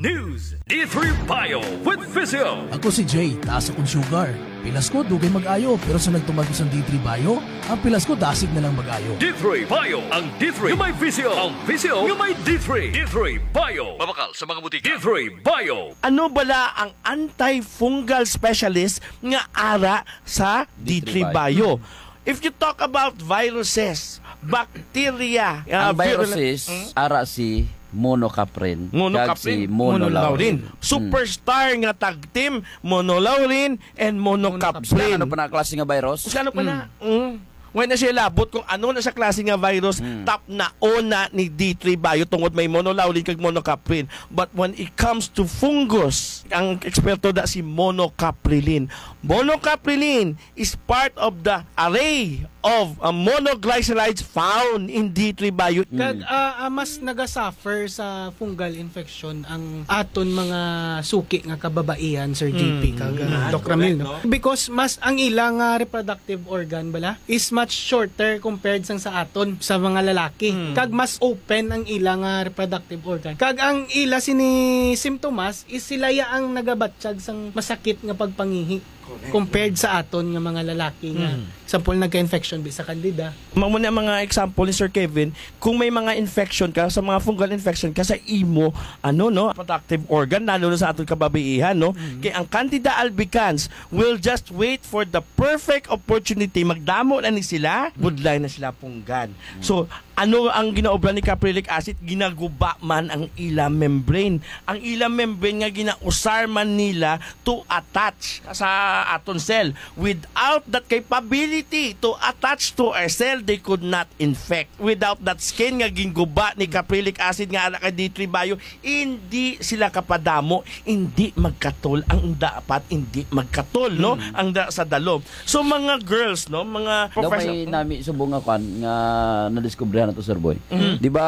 News. D3 Bio with Physio. Ako si Jay, taas akong sugar. Pilas ko, dugay mag-ayo. Pero sa nagtumag ko sa D3 Bio, ang pilas ko dasig na lang mag-ayo. D3 Bio. Ang D3 yung may Physio. Ang Physio yung may D3. D3 Bio. Mabakal sa mga butika. D3 Bio. Ano bala ang antifungal specialist nga ara sa D3 Bio? If you talk about viruses, bacteria, Ang viruses, ara si monocaprin. monocaprin, kag si monolaurin. Superstar nga tag team, monolaurin and monocaprin. Ano pa na klase nga virus? Ano pa na? Ngayon na siya labot kung ano na sa klase nga virus, top na ona ni D3 Bio tungod may monolaurin kag monocaprin. But when it comes to fungus, ang eksperto da si monocaprilin. Monocaprilin is part of the array of monoglycerides found in D3 Bio. Kag mas nagasuffer sa fungal infection ang aton mga suki nga kababaihan, Sir JP, kag Doc Ramil, no? Because mas ang ilang reproductive organ bala is much shorter compared sa aton sa mga lalaki. Kag mas open ang ilang reproductive organ. Kag ang ila sini symptoms is sila ya ang nagabatsyag sang masakit nga pagpangihi compared sa aton nga mga lalaki nga example nagka-infection bisa candida. Mamuna mga example ni Sir Kevin, kung may mga infection ka sa mga fungal infection ka sa imo, reproductive organ, lalo na sa ating kababaihan, no? Kaya ang Candida albicans will just wait for the perfect opportunity. Magdamo na ni sila, budlay na sila punggan. So, ano ang ginaobra ni caprylic acid? Ginaguba man ang ilang membrane. Ang ilang membrane nga ginausar man nila to attach sa aton cell. Without that capability to attach to our cell, they could not infect. Without that skin nga giguba ni caprylic acid nga ala kay D3 Bio, hindi sila kapadamo, hindi magkatol ang dapat hindi magkatol, no? Ang sa dalom. So mga girls, no, mga professional. May nami subong nga kan nga nadiskubre na to, Sir Boy. Di ba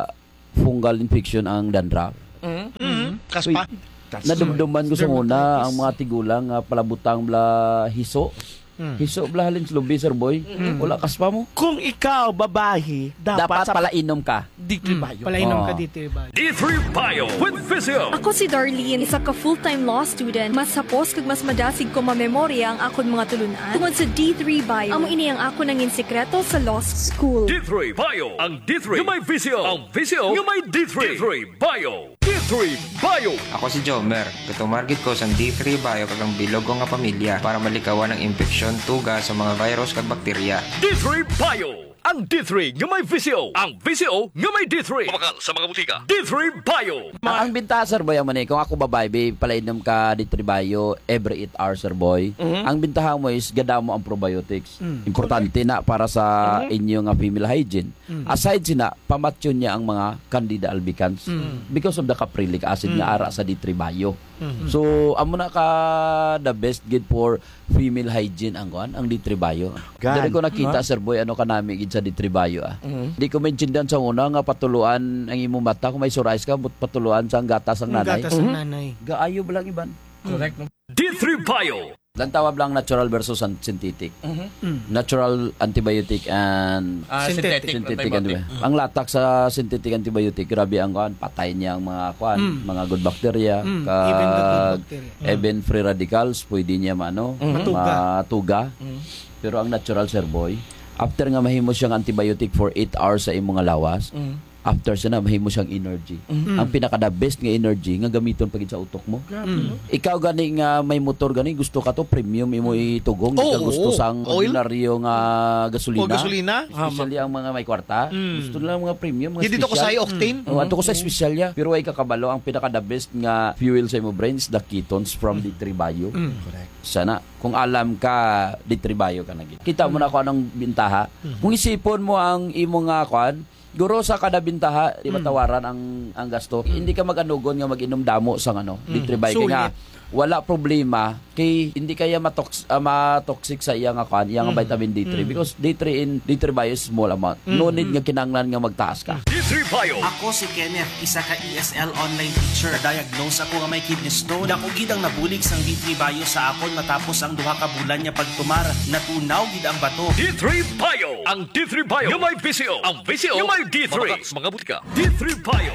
fungal infection ang dandruff? Kaspa. Nadumduman ko sa una ang mga tigulang palabutang bla hiso. Hiso bla halin slubi, Sir Boy. Wala kaspa mo. Kung ikaw babae, dapat pala inom ka. D3 Bio. Palainom ka dito ba? D3 Bio with Physio. Ako si Darlene, isa ka full-time law student. Mas hapos kag mas madasig ko mamemorya ang akon mga tulunan. Tungod sa D3 Bio, amo ini ang ako nangin sekreto sa law school. D3 Bio. Ang D3 yung may Physio. Ang Physio yung may D3. D3 Bio. D3 Bio. Ako si Jomer. Gatumargit ko sa D3 Bio kagang bilog ko nga pamilya para malikawan ang infeksyon tuga sa mga virus kag bakterya. D3 Bio. Ang D3 yung may Physio. Ang Physio yung may D3. Mabakal sa mga butika. D3 Bio. Ang binta, Sir Boy, kung ako babae, palainom ka D3 Bio every 8 hours, Sir Boy. Ang bintahan mo is gada mo ang probiotics. Importante na para sa inyong female hygiene. Aside sina, pamatyon niya ang mga Candida albicans because of the caprylic acid nga ara sa D3 Bio. So, amo na ka the best gid for female hygiene ang D3 Bio. Dari ko nakita, Sir Boy, ano ka nami gid sa D3 Bio. Di ko maintindihan sa una nga patuluan ang imong mata kung may psoriasis ka, patuluan sa gatas ang nanay. Gatas ang nanay. Gaayo ba lang iban? Correct, no? D3 Bio. Lang tawag lang natural versus synthetic. Natural antibiotic and Synthetic antibiotic. Ang latak sa synthetic antibiotic, grabe ang patay niya ang mga mga good bacteria, Even the good bacteria. even free radicals, pwede niya matuga. Pero ang natural, Sir Boy, after nga mahimo siyang antibiotic for 8 hours sa imong lawas, after siya na mahimo siyang energy. Ang pinaka-the best nga energy nga gamiton pagid sa utok mo. Ikaw gani nga may motor gani, gusto ka to premium imo itugong, di ka gusto sang ordinaryo nga gasolina. Especially ang mga may kwarta. Gusto nila mga premium, mga Dito ko sa octane. Ato ko sa special ya. Pero ay kakabalo, ang pinaka-the best nga fuel sa imo brain is the ketones from D3 Bio. Correct. Sana kung alam ka D3 Bio ka na gid. Kita mo na ko anong bintaha. Kung isipon mo ang imo nga guro sa kada bintaha, di matawaran ang gasto. Hindi ka mag-anugon nga mag-inom damo sa D3 Bio nga wala problema kay hindi kaya matoxic sa iyang vitamin D3 because D3 in D3 Bio is small amount. No need nga kinanglan nga magtaas ka. D3 Bio. Ako si Kenneth, isa ka ESL online teacher. Diagnose ako nga may kidney stone. Dako gid ang nabulig sang D3 Bio sa akon matapos ang 2 ka bulan niya pagtumar. Natunaw gid ang bato. D3 Bio. Ang D3 Bio yung may Physio. Ang Physio yung may D3. Mga butika. D3 Bio.